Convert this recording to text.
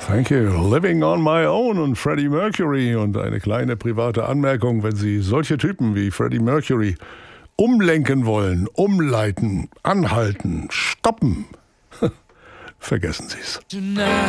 Thank you. Living on my own und Freddie Mercury. Und eine kleine private Anmerkung, wenn Sie solche Typen wie Freddie Mercury umlenken wollen, umleiten, anhalten, stoppen, vergessen Sie es.